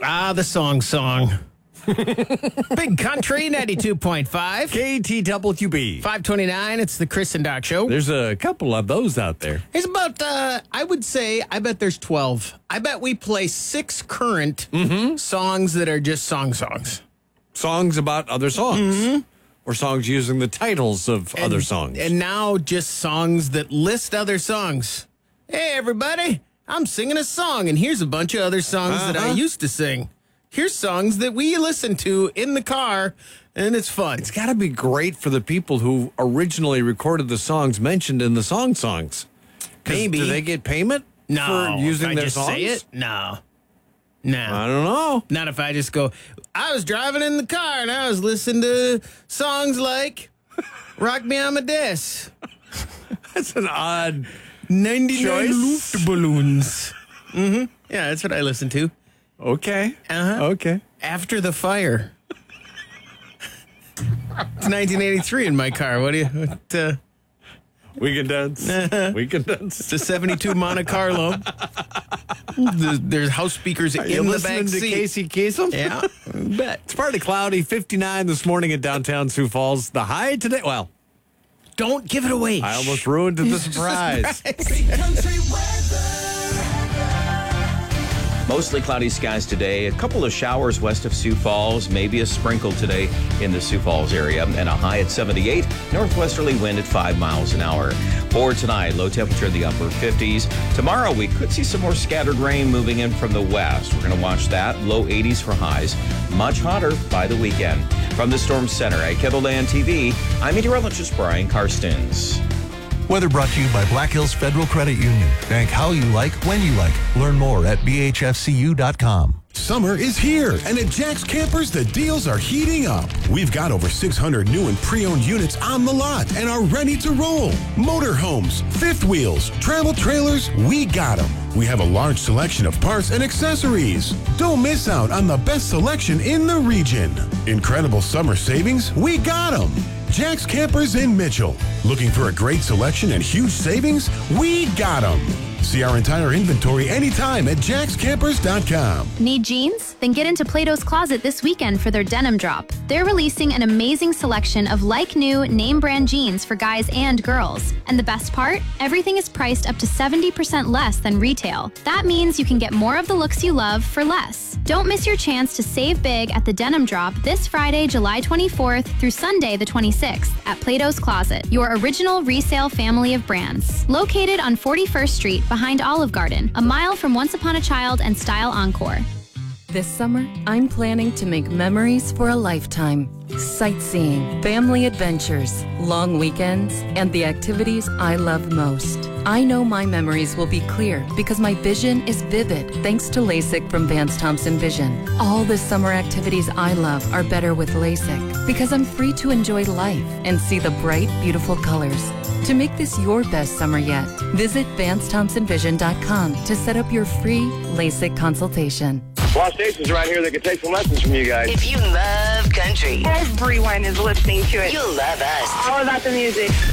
The song. Big Country 92.5. KTWB. 529, it's the Chris and Doc Show. There's a couple of those out there. There's about, I bet there's 12. I bet we play 6 current songs that are just songs. Songs about other songs. Or songs using the titles of other songs. And now just songs that list other songs. Hey, everybody, I'm singing a song, and here's a bunch of other songs that I used to sing. Here's songs that we listen to in the car, and it's fun. It's got to be great for the people who originally recorded the songs mentioned in the songs. Maybe. Do they get payment for using if their I just songs? say it? No. I don't know. Not if I just go, I was driving in the car, and I was listening to songs like Rock Me Amadeus. That's an odd 99 choice. Luftballons. Yeah, that's what I listen to. Okay. Okay. After the Fire. It's 1983 in my car. What do you... We can dance. We can dance. It's a 72 Monte Carlo. There's house speakers Are you in the listening back to seat. Casey Kasem? Yeah, I bet. It's partly cloudy, 59 this morning in downtown Sioux Falls. The high today, well, Don't give it away. I almost ruined the surprise. Mostly cloudy skies today. A couple of showers west of Sioux Falls. Maybe a sprinkle today in the Sioux Falls area. And a high at 78. Northwesterly wind at 5 miles an hour. For tonight, low temperature in the upper 50s. Tomorrow, we could see some more scattered rain moving in from the west. We're going to watch that. Low 80s for highs. Much hotter by the weekend. From the Storm Center at Kettleland TV, I'm meteorologist Brian Karstens. Weather brought to you by Black Hills Federal Credit Union. Bank how you like, when you like. Learn more at bhfcu.com. Summer is here, and at Jack's Campers, the deals are heating up. We've got over 600 new and pre-owned units on the lot and are ready to roll. Motorhomes, fifth wheels, travel trailers, we got them. We have a large selection of parts and accessories. Don't miss out on the best selection in the region. Incredible summer savings, we got them. Jack's Campers in Mitchell. Looking for a great selection and huge savings? We got them. See our entire inventory anytime at jackscampers.com. Need jeans? Then get into Plato's Closet this weekend for their denim drop. They're releasing an amazing selection of like-new, name-brand jeans for guys and girls. And the best part? Everything is priced up to 70% less than retail. That means you can get more of the looks you love for less. Don't miss your chance to save big at the denim drop this Friday, July 24th through Sunday the 26th at Plato's Closet, your original resale family of brands. Located on 41st Street behind Olive Garden, a mile from Once Upon a Child and Style Encore. This summer, I'm planning to make memories for a lifetime. Sightseeing, family adventures, long weekends, and the activities I love most. I know my memories will be clear because my vision is vivid thanks to LASIK from Vance Thompson Vision. All the summer activities I love are better with LASIK because I'm free to enjoy life and see the bright, beautiful colors. To make this your best summer yet, visit VanceThompsonVision.com to set up your free LASIK consultation. Lost stations around here that can take some lessons from you guys. If you love country, everyone is listening to it. You'll love us. All about the music.